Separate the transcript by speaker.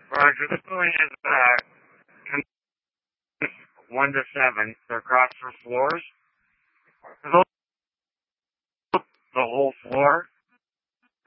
Speaker 1: Roger, the building is 1 to 7. They're across from floors.